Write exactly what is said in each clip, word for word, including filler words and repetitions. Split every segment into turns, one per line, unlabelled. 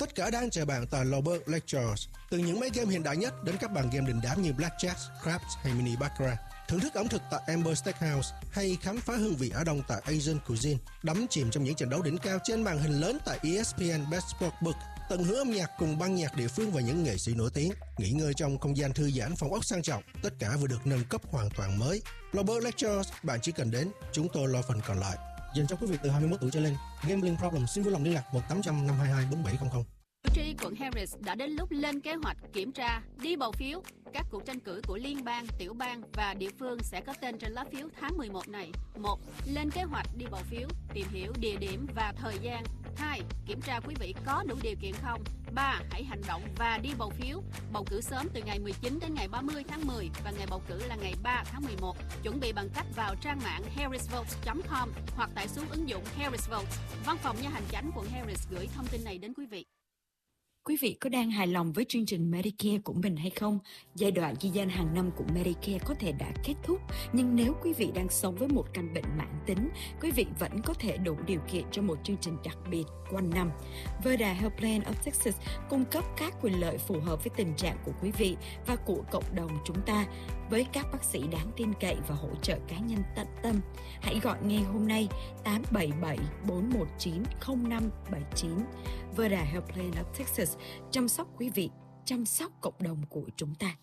Tất cả đang chờ bạn tại Lowberg Lectures. Từ những máy game hiện đại nhất đến các bàn game đình đám như Blackjack, Craps hay Mini Baccarat. Thưởng thức ẩm thực tại Amber Steakhouse hay khám phá hương vị Á Đông tại Asian Cuisine. Đắm chìm trong những trận đấu đỉnh cao trên màn hình lớn tại E S P N Best Sportsbook. Tận hưởng âm nhạc cùng ban nhạc địa phương và những nghệ sĩ nổi tiếng. Nghỉ ngơi trong không gian thư giãn phòng ốc sang trọng. Tất cả vừa được nâng cấp hoàn toàn mới. Lowberg Lectures, bạn chỉ cần đến, chúng tôi lo phần còn lại. Dành cho quý vị từ hai mươi mốt tuổi trở lên. Gambling problem xin vui lòng liên lạc một tám trăm năm hai hai bốn bảy không không.
Cử tri quận Harris đã đến lúc lên kế hoạch kiểm tra, đi bầu phiếu. Các cuộc tranh cử của liên bang, tiểu bang và địa phương sẽ có tên trên lá phiếu tháng mười một này. một. Lên kế hoạch đi bầu phiếu, tìm hiểu địa điểm và thời gian. hai. Kiểm tra quý vị có đủ điều kiện không. ba. Hãy hành động và đi bầu phiếu. Bầu cử sớm từ ngày mười chín đến ngày ba mươi tháng mười và ngày bầu cử là ngày ba tháng mười một. Chuẩn bị bằng cách vào trang mạng harris votes chấm com hoặc tải xuống ứng dụng Harris Votes. Văn phòng Nha hành chánh quận Harris gửi thông tin này đến quý vị.
Quý vị có đang hài lòng với chương trình Medicare của mình hay không? Giai đoạn ghi danh hàng năm của Medicare có thể đã kết thúc, nhưng nếu quý vị đang sống với một căn bệnh mãn tính, quý vị vẫn có thể đủ điều kiện cho một chương trình đặc biệt quanh năm. Verda Health Plan of Texas cung cấp các quyền lợi phù hợp với tình trạng của quý vị và của cộng đồng chúng ta, với các bác sĩ đáng tin cậy và hỗ trợ cá nhân tận tâm. Hãy gọi ngay hôm nay tám bảy bảy bốn một chín không năm bảy chín. Verda Health Plan of Texas, chăm sóc quý vị, chăm sóc cộng đồng của chúng ta.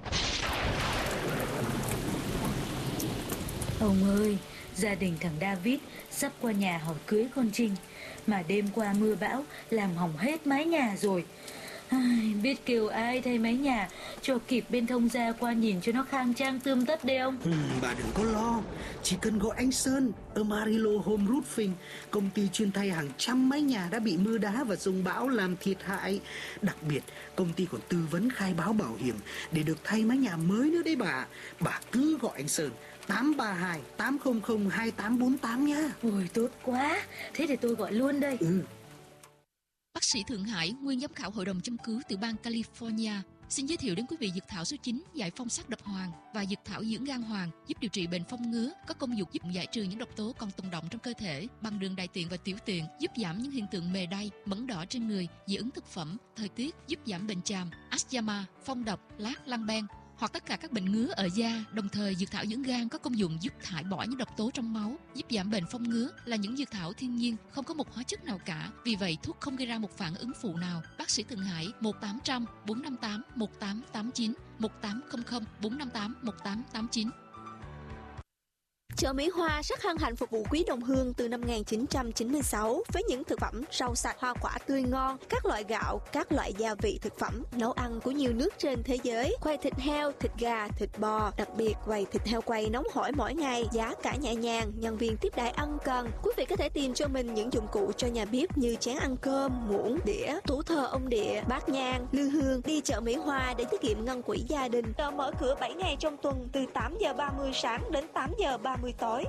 Ông ơi, gia đình thằng David sắp qua nhà hỏi cưới con Trinh, mà đêm qua mưa bão làm hỏng hết mái nhà rồi. Ai, biết kêu ai thay mái nhà cho kịp bên thông gia qua nhìn cho nó khang trang tươm tất đi ông.
Ừ, bà đừng có lo, chỉ cần gọi anh Sơn ở Marilo Home Roofing, công ty chuyên thay hàng trăm mái nhà đã bị mưa đá và dông bão làm thiệt hại. Đặc biệt công ty còn tư vấn khai báo bảo hiểm để được thay mái nhà mới nữa đấy bà. Bà cứ gọi anh Sơn tám ba hai tám không không hai tám bốn tám nhá.
Ôi tốt quá, thế để tôi gọi luôn đây.
Ừ.
Bác sĩ Thượng Hải, nguyên giám khảo hội đồng châm cứu từ bang California, xin giới thiệu đến quý vị dược thảo số chín giải phong sắc độc hoàng và dược thảo dưỡng gan hoàng, giúp điều trị bệnh phong ngứa, có công dụng giúp giải trừ những độc tố còn tồn đọng trong cơ thể bằng đường đại tiện và tiểu tiện, giúp giảm những hiện tượng mề đay, mẩn đỏ trên người, dị ứng thực phẩm, thời tiết, giúp giảm bệnh chàm, asthma, phong độc, lát, lăng ben hoặc tất cả các bệnh ngứa ở da. Đồng thời, dược thảo dưỡng gan có công dụng giúp thải bỏ những độc tố trong máu, giúp giảm bệnh phong ngứa, là những dược thảo thiên nhiên, không có một hóa chất nào cả. Vì vậy, thuốc không gây ra một phản ứng phụ nào. Bác sĩ Thượng Hải một tám không không bốn năm tám một tám tám chín một tám không không bốn năm tám một tám tám chín.
Chợ Mỹ Hoa rất hân hạnh phục vụ quý đồng hương từ năm một nghìn chín trăm chín mươi sáu với những thực phẩm rau sạch, hoa quả tươi ngon, các loại gạo, các loại gia vị thực phẩm, nấu ăn của nhiều nước trên thế giới, quầy thịt heo, thịt gà, thịt bò, đặc biệt quầy thịt heo quay nóng hổi mỗi ngày, giá cả nhẹ nhàng, nhân viên tiếp đãi ân cần. Quý vị có thể tìm cho mình những dụng cụ cho nhà bếp như chén ăn cơm, muỗng, đĩa, tủ thờ ông địa, bát nhang, lư hương. Đi chợ Mỹ Hoa để tiết kiệm ngân quỹ gia đình. Chợ mở cửa bảy ngày trong tuần từ tám giờ ba mươi sáng đến tám giờ ba mươi tối.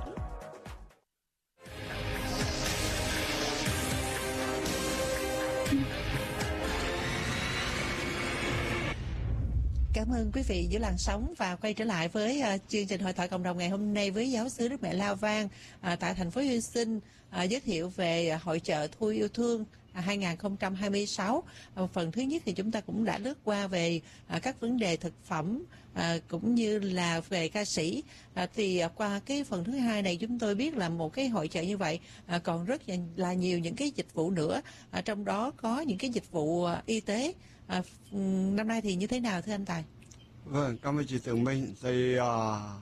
Cảm ơn quý vị giữ làn sóng và quay trở lại với uh, chương trình Hội thoại cộng đồng ngày hôm nay với giáo xứ Đức Mẹ La Vang uh, tại thành phố Houston, uh, giới thiệu về uh, hội chợ Thu Yêu Thương hai không hai sáu. Uh, phần thứ nhất thì chúng ta cũng đã lướt qua về uh, các vấn đề thực phẩm uh, cũng như là về ca sĩ. Uh, thì uh, qua cái phần thứ hai này chúng tôi biết là một cái hội chợ như vậy uh, còn rất là nhiều những cái dịch vụ nữa. Uh, trong đó có những cái dịch vụ uh, y tế. À, năm nay thì như thế nào thưa anh Tài?
Vâng, cảm ơn chị Tường Minh. Thì uh,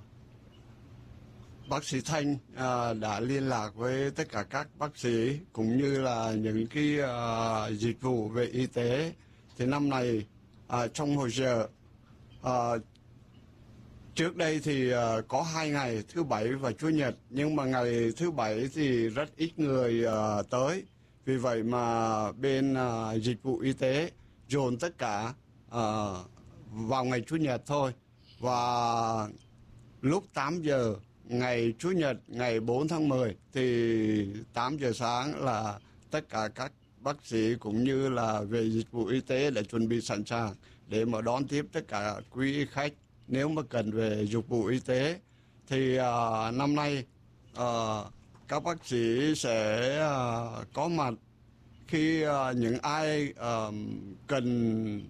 bác sĩ Thanh uh, đã liên lạc với tất cả các bác sĩ cũng như là những cái uh, dịch vụ về y tế. Thì năm nay uh, trong hội chợ uh, trước đây thì uh, có hai ngày thứ bảy và chủ nhật, nhưng mà ngày thứ bảy thì rất ít người uh, tới. Vì vậy mà bên uh, dịch vụ y tế dồn tất cả uh, vào ngày Chủ nhật thôi. Và lúc tám giờ ngày Chủ nhật ngày bốn tháng mười thì tám giờ sáng là tất cả các bác sĩ cũng như là về dịch vụ y tế đã chuẩn bị sẵn sàng để mà đón tiếp tất cả quý khách nếu mà cần về dịch vụ y tế. Thì uh, năm nay uh, các bác sĩ sẽ uh, có mặt khi uh, những ai uh, cần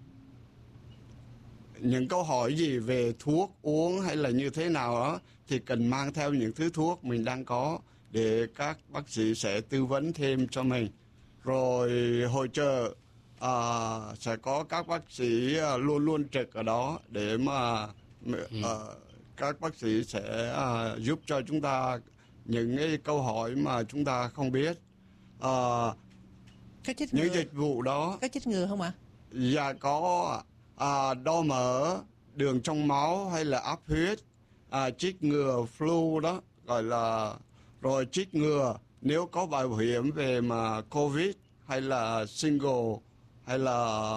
những câu hỏi gì về thuốc uống hay là như thế nào đó thì cần mang theo những thứ thuốc mình đang có để các bác sĩ sẽ tư vấn thêm cho mình. Rồi hội chợ uh, sẽ có các bác sĩ uh, luôn luôn trực ở đó để mà uh, các bác sĩ sẽ uh, giúp cho chúng ta những cái câu hỏi mà chúng ta không biết. Uh, những dịch vụ đó
có chích ngừa không ạ?
Dạ có. À, đo mỡ, đường trong máu hay là áp huyết, à, chích ngừa flu đó gọi là, rồi chích ngừa nếu có bảo hiểm về mà COVID hay là single hay là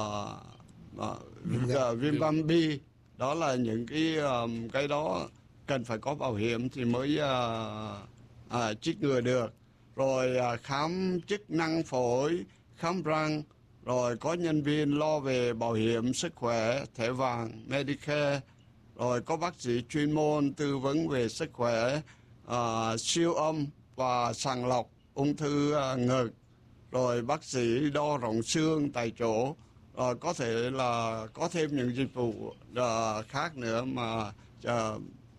uh, viêm gan B, đó là những cái um, cái đó cần phải có bảo hiểm thì mới uh, uh, chích ngừa được. Rồi uh, khám chức năng phổi, khám răng. Rồi có nhân viên lo về bảo hiểm sức khỏe, thẻ vàng, Medicare. Rồi có bác sĩ chuyên môn tư vấn về sức khỏe, uh, siêu âm và sàng lọc ung thư uh, ngực. Rồi bác sĩ đo rộng xương tại chỗ. Rồi có thể là có thêm những dịch vụ uh, khác nữa mà uh,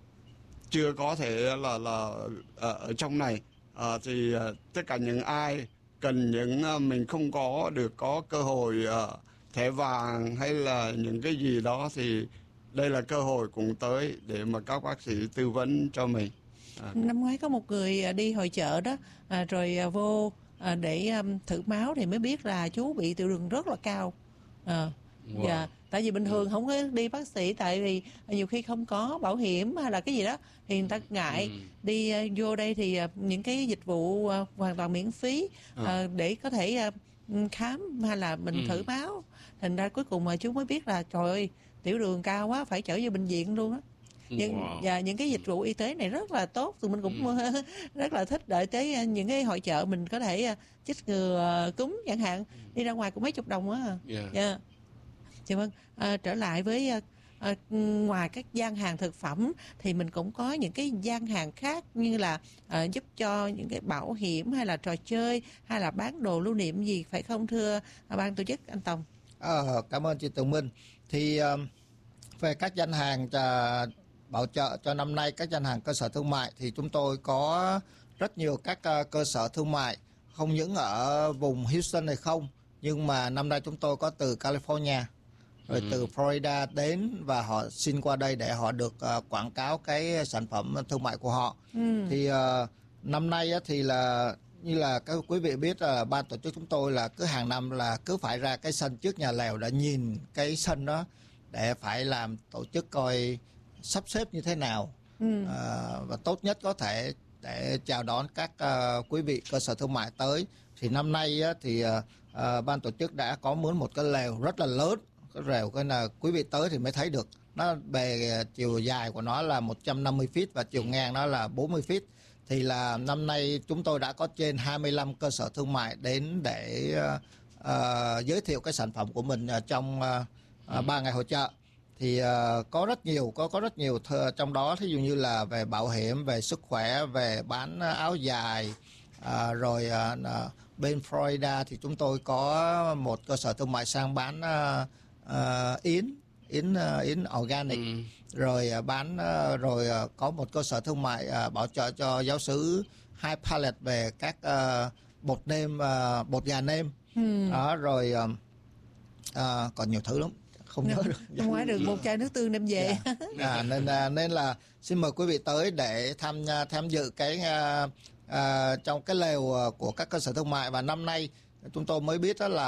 chưa có thể là là uh, ở trong này. Uh, thì uh, tất cả những ai cần những uh, mình không có được có cơ hội uh, thẻ vàng hay là những cái gì đó thì đây là cơ hội cũng tới để mà các bác sĩ tư vấn cho mình. À.
Năm ngoái có một người đi hội chợ đó, à, rồi à, vô à, để um, thử máu thì mới biết là chú bị tiểu đường rất là cao. À, wow. Dạ, tại vì bình thường không có đi bác sĩ, tại vì nhiều khi không có bảo hiểm hay là cái gì đó thì người ta ngại. Ừ. Đi uh, vô đây thì uh, những cái dịch vụ uh, hoàn toàn miễn phí uh, à. để có thể uh, khám hay là mình ừ. thử máu. Thành ra cuối cùng mà chú mới biết là trời ơi, tiểu đường cao quá phải chở vô bệnh viện luôn á. Nhưng wow. và những cái dịch vụ y tế này rất là tốt, tụi mình cũng ừ. rất là thích đợi tới những cái hội chợ mình có thể chích ngừa cúm chẳng hạn, đi ra ngoài cũng mấy chục đồng á. Yeah. Yeah. Dạ vâng, à, trở lại với à, ngoài các gian hàng thực phẩm thì mình cũng có những cái gian hàng khác như là à, giúp cho những cái bảo hiểm hay là trò chơi hay là bán đồ lưu niệm gì, phải không thưa à, ban tổ chức anh Tòng?
À, cảm ơn chị Tường Minh. Thì uh, về các gian hàng uh, bảo trợ cho năm nay, các gian hàng cơ sở thương mại thì chúng tôi có rất nhiều các uh, cơ sở thương mại, không những ở vùng Houston này không, nhưng mà năm nay chúng tôi có từ California, rồi ừ. từ Florida đến và họ xin qua đây để họ được uh, quảng cáo cái sản phẩm thương mại của họ. Ừ. Thì uh, năm nay uh, thì là như là các quý vị biết là uh, ban tổ chức chúng tôi là cứ hàng năm là cứ phải ra cái sân trước nhà lều để nhìn cái sân đó để phải làm tổ chức coi sắp xếp như thế nào ừ. à, và tốt nhất có thể để chào đón các uh, quý vị cơ sở thương mại tới. Thì năm nay uh, thì uh, uh, ban tổ chức đã có mướn một cái lều rất là lớn, cái lều cái là quý vị tới thì mới thấy được. Nó bề uh, chiều dài của nó là một trăm năm mươi feet và chiều ngang nó là bốn mươi feet. Thì là năm nay chúng tôi đã có trên hai mươi lăm cơ sở thương mại đến để uh, uh, giới thiệu cái sản phẩm của mình uh, trong uh, uh, ba ngày hội chợ. Thì uh, có rất nhiều có có rất nhiều th- trong đó, thí dụ như là về bảo hiểm, về sức khỏe, về bán áo dài, uh, rồi uh, uh, bên Florida thì chúng tôi có một cơ sở thương mại sang bán uh, uh, yến yến uh, yến organic, ừ. rồi uh, bán uh, rồi uh, có một cơ sở thương mại uh, bảo trợ cho giáo xứ hai pallet về các uh, bột nêm, uh, bột gà nêm, ừ. đó, rồi uh, uh, còn nhiều thứ lắm. Không nhớ được.
Năm ngoái được một chai nước tương đem về.
Yeah. À, nên nên là xin mời quý vị tới để tham tham dự cái uh, uh, trong cái lều của các cơ sở thương mại. Và năm nay chúng tôi mới biết đó là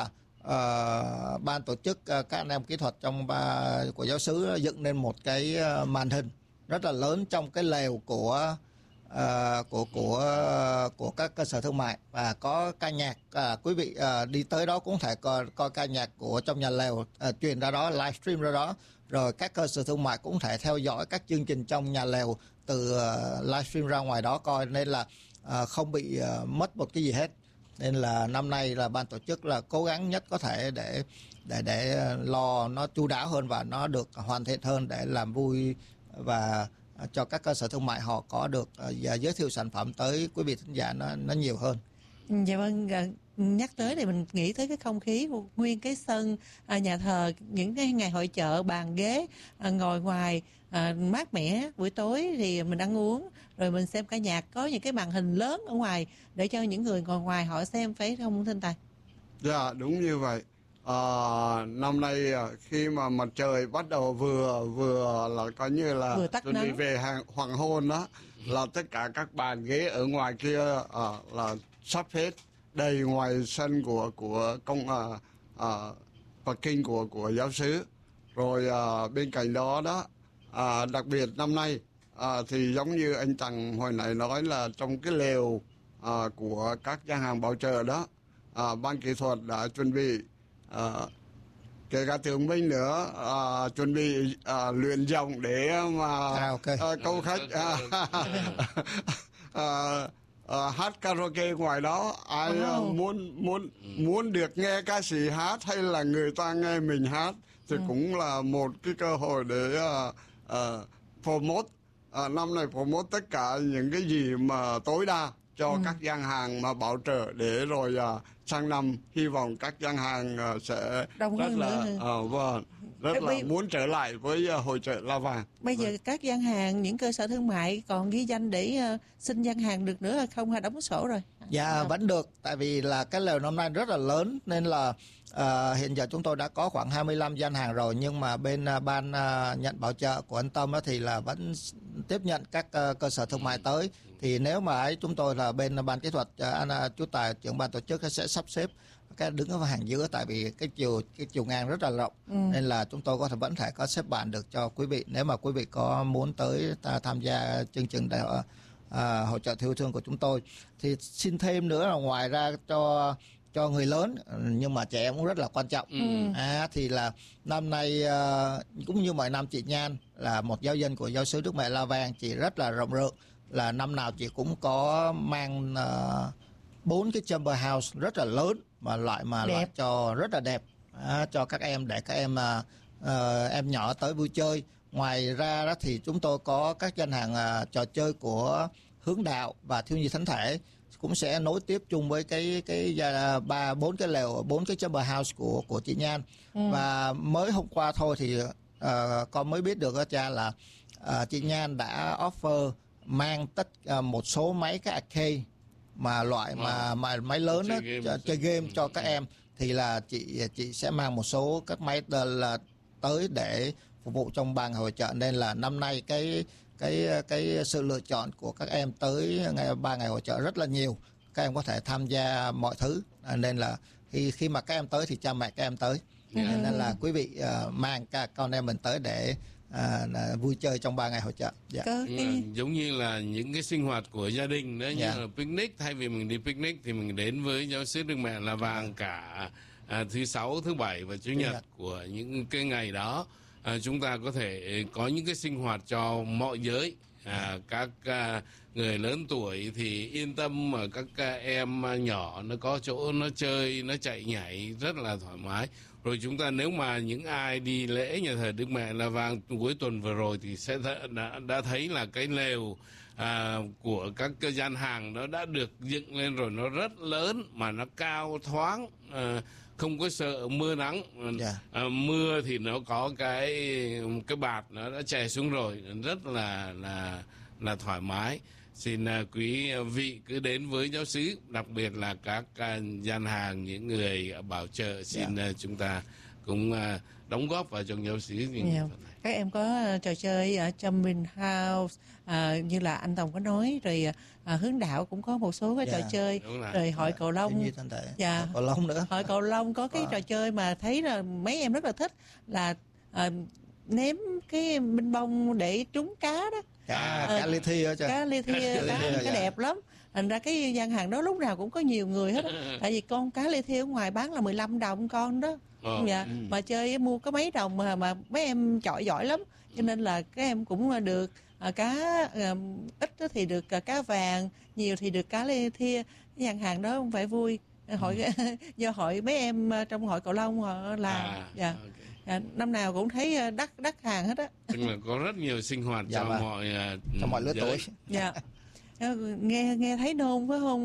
uh, ban tổ chức uh, các anh em kỹ thuật trong uh, của giáo xứ dựng nên một cái uh, màn hình rất là lớn trong cái lều của uh, của của uh, của các cơ sở thương mại, và có ca nhạc. Uh, quý vị uh, đi tới đó cũng thể coi, coi ca nhạc của trong nhà lều uh, truyền ra đó, livestream ra đó, rồi các cơ sở thương mại cũng thể theo dõi các chương trình trong nhà lều từ uh, livestream ra ngoài đó coi, nên là uh, không bị uh, mất một cái gì hết. Nên là năm nay là ban tổ chức là cố gắng nhất có thể để để để lo nó chu đáo hơn và nó được hoàn thiện hơn để làm vui và cho các cơ sở thương mại họ có được uh, giới thiệu sản phẩm tới quý vị thính giả nó nó nhiều hơn.
Dạ vâng, nhắc tới thì mình nghĩ tới cái không khí của nguyên cái sân à, nhà thờ, những cái ngày hội chợ, bàn ghế à, ngồi ngoài à, mát mẻ, buổi tối thì mình ăn uống rồi mình xem ca nhạc, có những cái màn hình lớn ở ngoài để cho những người ngồi ngoài họ xem, phải không Thanh Tài?
Dạ đúng như vậy. À, năm nay khi mà mặt trời bắt đầu vừa vừa là coi như là
Vừa tắt
chuẩn bị
nắng.
về hàng, hoàng hôn đó, là tất cả các bàn ghế ở ngoài kia à, là sắp hết đầy ngoài sân của của công à, à, parking của của giáo xứ. Rồi à, bên cạnh đó đó à, đặc biệt năm nay à, thì giống như anh Tằng hồi nãy nói là trong cái lều à, của các gian hàng bảo trợ đó, à, ban kỹ thuật đã chuẩn bị à, kể cả Tường Minh nữa à, chuẩn bị à, luyện giọng để mà
À, ok.
à, câu khách à, à, à, hát karaoke ngoài đó. Ai à, muốn muốn muốn được nghe ca sĩ hát hay là người ta nghe mình hát thì cũng là một cái cơ hội để à, à, promote. À, năm này promote tất cả những cái gì mà tối đa cho ừ. các gian hàng mà bảo trợ, để rồi à, sang năm hy vọng các gian hàng à, sẽ
Đông
rất
hơn
là
nữa.
à, vâng rất
Thế
là
bây-
muốn trở lại với à, hội chợ La Vàng.
Bây giờ các gian hàng, những cơ sở thương mại còn ghi danh để uh, xin gian hàng được nữa hay không, hay đóng sổ rồi?
Dạ vẫn được, tại vì là cái lều năm nay rất là lớn nên là à, hiện giờ chúng tôi đã có khoảng hai mươi lăm gian hàng rồi, nhưng mà bên à, ban à, nhận bảo trợ của anh Tâm á thì là vẫn tiếp nhận các à, cơ sở thương mại tới. Thì nếu mà ấy, chúng tôi là bên ban kỹ thuật, à, anh à, chú Tài trưởng ban tổ chức sẽ sắp xếp cái đứng ở hàng giữa, tại vì cái chiều cái chiều ngang rất là rộng,
Ừ.
nên là chúng tôi có thể vẫn thể có xếp bàn được cho quý vị nếu mà quý vị có muốn tới ta, tham gia chương trình đại hội à, hội chợ yêu thương của chúng tôi. Thì xin thêm nữa là ngoài ra cho cho người lớn nhưng mà trẻ em cũng rất là quan trọng.
Ừ.
À, thì là năm nay à, cũng như mọi năm, chị Nhan là một giáo dân của giáo xứ Đức Mẹ La Vang, chị rất là rộng rộng, là năm nào chị cũng có mang bốn uh, cái chamber house rất là lớn, mà loại mà
Đẹp.
loại cho rất là đẹp, à, cho các em, để các em uh, uh, em nhỏ tới vui chơi. Ngoài ra đó thì chúng tôi có các gian hàng uh, trò chơi của Hướng Đạo và Thiếu nhi Thánh Thể cũng sẽ nối tiếp chung với cái cái uh, ba bốn cái lều, bốn cái chamber house của của chị Nhan.
Ừ.
Và mới hôm qua thôi thì uh, con mới biết được đó cha, là uh, chị Nhan đã offer mang tất uh, một số máy cái arcade mà loại mà, mà máy lớn đó,
Chơi game.
chơi, chơi game cho các em, thì là chị chị sẽ mang một số các máy đ- là tới để phục vụ trong ban hội chợ. Nên là năm nay cái cái cái sự lựa chọn của các em tới ngày ba ngày hội chợ rất là nhiều, các em có thể tham gia mọi thứ. À, nên là khi khi mà các em tới thì cha mẹ các em tới.
Yeah.
Nên là quý vị uh, mang các con em mình tới để à, vui chơi trong ba ngày hội chợ. Dạ.
Có
Ừ,
cái...
giống như là những cái sinh hoạt của gia đình đó, như
Dạ.
là picnic, thay vì mình đi picnic thì mình đến với giáo xứ Đức Mẹ La Vàng cả à, thứ sáu, thứ bảy và chủ nhật
Nhật.
của những cái ngày đó. À, chúng ta có thể có những cái sinh hoạt cho mọi giới. À, các à, người lớn tuổi thì yên tâm, mà các à, em nhỏ nó có chỗ nó chơi, nó chạy nhảy rất là thoải mái. Rồi chúng ta nếu mà những ai đi lễ nhà thờ Đức Mẹ La Vang cuối tuần vừa rồi thì sẽ th- đã, đã thấy là cái lều à, của các cái gian hàng nó đã được dựng lên rồi, nó rất lớn mà nó cao thoáng, à, không có sợ mưa nắng.
Yeah.
À, mưa thì nó có cái cái bạt nó đã chè xuống rồi, rất là là là thoải mái. Xin uh, quý vị cứ đến với giáo xứ, đặc biệt là các uh, gian hàng, những người bảo trợ, xin
Yeah.
uh, chúng ta cũng uh, đóng góp vào trong giáo xứ.
Yeah. Các em có uh, trò chơi ở Jumping House, uh, như là anh Tòng có nói, rồi uh, Hướng Đạo cũng có một số cái
Yeah.
trò chơi,
Đúng rồi.
rồi hội cầu lông.
Như thân thể.
Dạ.
Hội cầu lông nữa.
Hội cầu lông có cái
Wow.
trò chơi mà thấy là mấy em rất là thích, là uh, ném cái binh bông để trúng cá đó.
Cá,
Ờ,
cá li thi ở chưa?
Cá li thi,
Cá li
cá,
thi,
cá
dạ.
đẹp lắm. Thành ra cái gian hàng đó lúc nào cũng có nhiều người hết á. Tại vì con cá li thi ở ngoài bán là mười lăm đồng con đó.
Ờ.
Dạ.
Ừ.
Mà chơi mua có mấy đồng mà mà mấy em chọi giỏi lắm. Cho nên là các em cũng được à, cá à, ít thì được à, cá vàng, nhiều thì được cá li thi. Cái gian hàng đó không phải vui. Hội do hội mấy em à, trong hội cầu lông họ làm.
À,
Dạ.
ok.
Dạ, năm nào cũng thấy à, đắt đắt hàng hết á.
Tức là có rất nhiều sinh hoạt
Dạ
cho
vâng.
mọi uh,
Trong mọi lứa tuổi.
Dạ. Nghe nghe thấy nôn phải không?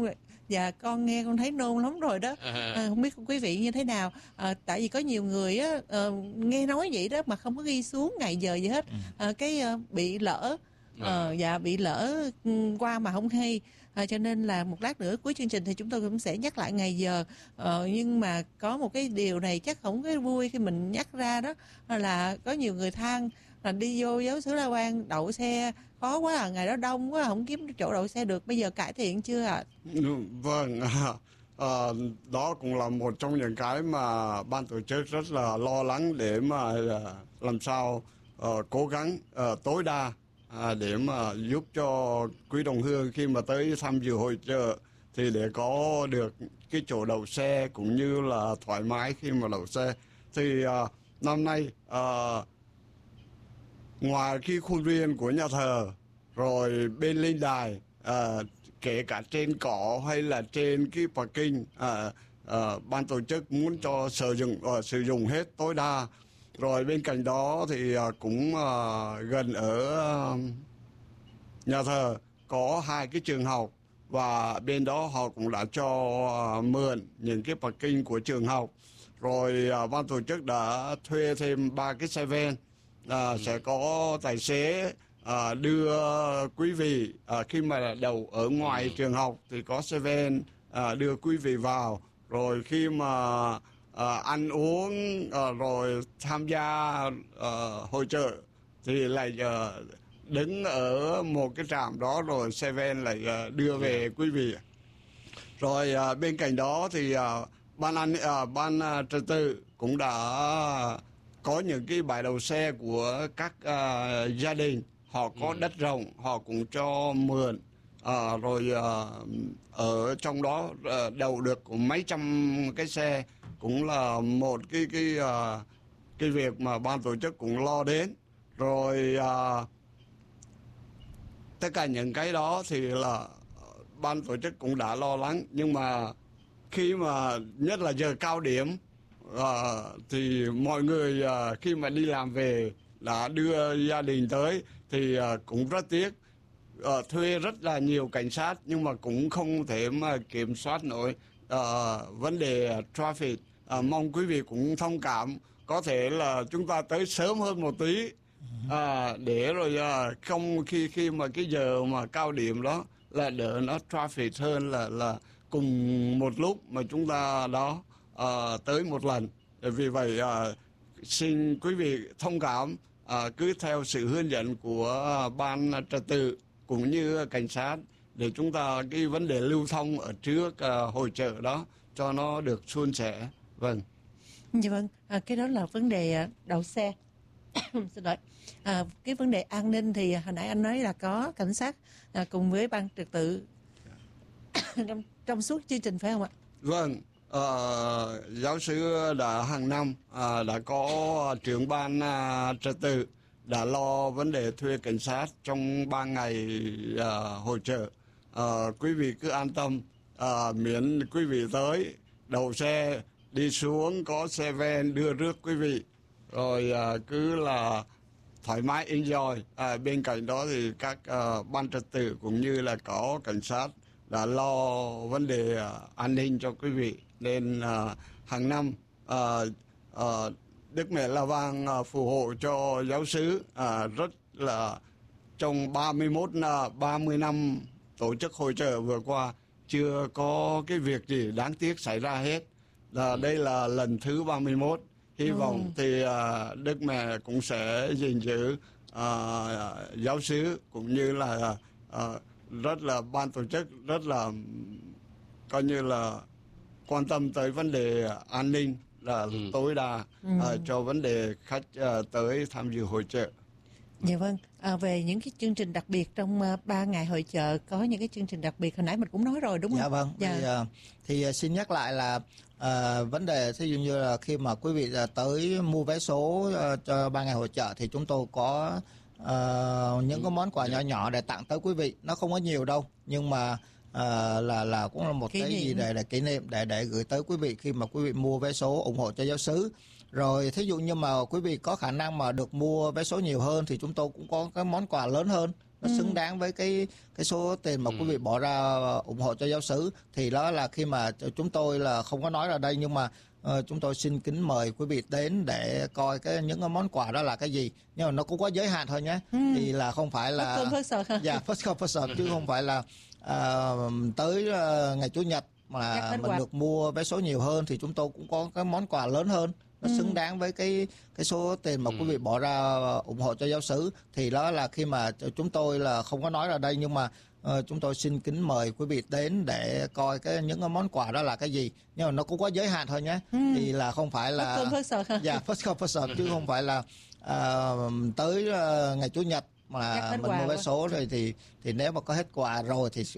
Dạ con nghe con thấy nôn lắm rồi đó. À, không biết quý vị như thế nào. À, tại vì có nhiều người á uh, nghe nói vậy đó mà không có ghi xuống ngày giờ gì hết. À, cái uh, bị lỡ uh, dạ bị lỡ um, qua mà không hay. À, cho nên là một lát nữa cuối chương trình thì chúng tôi cũng sẽ nhắc lại ngày giờ. Ờ, nhưng mà có một cái điều này chắc không có vui khi mình nhắc ra đó là có nhiều người than là đi vô giáo xứ La Vang đậu xe khó quá à, ngày đó đông quá, không kiếm chỗ đậu xe được. Bây giờ cải thiện chưa ạ? À?
Vâng, à, đó cũng là một trong những cái mà ban tổ chức rất là lo lắng để mà làm sao uh, cố gắng uh, tối đa À, để mà giúp cho quý đồng hương khi mà tới tham dự hội chợ thì để có được cái chỗ đậu xe cũng như là thoải mái khi mà đậu xe. Thì à, năm nay à, ngoài cái khuôn viên của nhà thờ rồi bên linh đài, à, kể cả trên cỏ hay là trên cái parking, à, à, ban tổ chức muốn cho sử dụng uh, sử dụng hết tối đa. Rồi bên cạnh đó thì uh, cũng uh, gần ở uh, nhà thờ có hai cái trường học và bên đó họ cũng đã cho uh, mượn những cái parking của trường học. Rồi uh, ban tổ chức đã thuê thêm ba cái xe van, uh, ừ. sẽ có tài xế uh, đưa quý vị uh, khi mà đậu ở ngoài ừ. trường học thì có xe van uh, đưa quý vị vào. Rồi khi mà uh, ăn uống uh, rồi tham gia uh, hội chợ thì lại uh, đứng ở một cái trạm đó rồi xe van lại uh, đưa về quý vị. Rồi uh, bên cạnh đó thì uh, ban an uh, ban uh, trật tự cũng đã có những cái bãi đậu xe của các uh, gia đình, họ có ừ. đất rộng họ cũng cho mượn. À, rồi à, ở trong đó à, đậu được mấy trăm cái xe cũng là một cái cái à, cái việc mà ban tổ chức cũng lo đến. Rồi à, tất cả những cái đó thì là ban tổ chức cũng đã lo lắng, nhưng mà khi mà nhất là giờ cao điểm à, thì mọi người à, khi mà đi làm về đã đưa gia đình tới thì à, cũng rất tiếc. Uh, thuê rất là nhiều cảnh sát nhưng mà cũng không thể mà kiểm soát nổi uh, vấn đề traffic. Uh, mong quý vị cũng thông cảm, có thể là chúng ta tới sớm hơn một tí uh, để rồi uh, không khi khi mà cái giờ mà cao điểm đó là đỡ nó traffic hơn là là cùng một lúc mà chúng ta đó uh, tới một lần. Vì vậy uh, xin quý vị thông cảm, uh, cứ theo sự hướng dẫn của uh, ban trật tự cũng như cảnh sát để chúng ta cái vấn đề lưu thông ở trước uh, hội chợ đó cho nó được suôn sẻ. Vâng.
Dạ vâng, à, cái đó là vấn đề đậu xe. Xin lỗi. À, cái vấn đề an ninh thì hồi nãy anh nói là có cảnh sát à, cùng với ban trật tự trong, trong suốt chương trình phải không ạ?
Vâng, uh, giáo sứ đã hàng năm uh, đã có trưởng ban uh, trật tự đã lo vấn đề thuê cảnh sát trong ba ngày uh, hội chợ. Uh, quý vị cứ an tâm, uh, miễn quý vị tới đầu xe đi xuống có xe van đưa rước quý vị, rồi uh, cứ là thoải mái enjoy. Uh, bên cạnh đó thì các uh, ban trật tự cũng như là có cảnh sát đã lo vấn đề uh, an ninh cho quý vị, nên uh, hàng năm uh, uh, Đức Mẹ La Vang uh, phù hộ cho giáo xứ uh, rất là trong ba mươi mốt ba mươi năm tổ chức hội chợ vừa qua chưa có cái việc gì đáng tiếc xảy ra hết. Là đây là lần thứ ba mươi mốt. Hy ừ. vọng thì uh, Đức Mẹ cũng sẽ gìn giữ uh, giáo xứ cũng như là uh, rất là ban tổ chức rất là coi như là quan tâm tới vấn đề an ninh là ừ. tối đa ừ. uh, cho vấn đề khách uh, tới tham dự hội chợ.
Dạ vâng, à, về những cái chương trình đặc biệt trong uh, ba ngày hội chợ có những cái chương trình đặc biệt hồi nãy mình cũng nói rồi đúng không?
Dạ vâng, dạ. Thì, uh, thì uh, xin nhắc lại là uh, vấn đề thí dụ như là khi mà quý vị uh, tới mua vé số uh, cho ba ngày hội chợ thì chúng tôi có uh, những cái món quà nhỏ nhỏ để tặng tới quý vị. Nó không có nhiều đâu, nhưng mà uh, là là cũng là một kỷ cái niệm. gì để để kỷ niệm để để gửi tới quý vị khi mà quý vị mua vé số ủng hộ cho giáo xứ. Rồi thí dụ như mà quý vị có khả năng mà được mua vé số nhiều hơn thì chúng tôi cũng có cái món quà lớn hơn nó
Ừ.
xứng đáng với cái cái số tiền mà quý vị bỏ ra ủng hộ cho giáo xứ. Thì đó là khi mà chúng tôi là không có nói ra đây, nhưng mà ờ, chúng tôi xin kính mời quý vị đến để coi cái những cái món quà đó là cái gì, nhưng mà nó cũng có giới hạn thôi nhé.
Ừ.
Thì là không phải là
First come, first serve hả?
dạ first come first serve, chứ không phải là à, tới à, ngày Chủ nhật
Nhắc
mà
đến
mình
quà.
được mua vé số nhiều hơn thì chúng tôi cũng có cái món quà lớn hơn, nó
Ừ.
xứng đáng với cái cái số tiền mà quý vị bỏ ra ủng hộ cho giáo xứ. Thì đó là khi mà chúng tôi là không có nói ra đây, nhưng mà ờ, chúng tôi xin kính mời quý vị đến để coi cái những cái món quà đó là cái gì, nhưng mà nó cũng có giới hạn thôi nhé.
Ừ.
Thì là không phải là
First come, first serve hả?
dạ first come first serve, chứ không phải là à, tới à, ngày Chủ nhật
Nhắc
mà
đến
mình
quà
mua vé
quá.
số rồi thì thì nếu mà có hết quà rồi thì